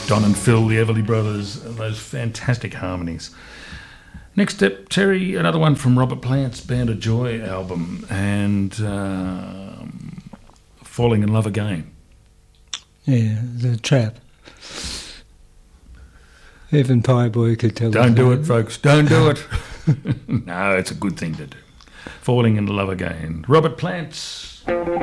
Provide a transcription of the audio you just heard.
Don and Phil, the Everly Brothers, those fantastic harmonies. Next up, Terry, another one from Robert Plant's Band of Joy album, and Falling in Love Again. Yeah, The Trap. Even Pie Boy could tell. Don't do it, folks. Don't do it. No, it's a good thing to do. Falling in Love Again. Robert Plant.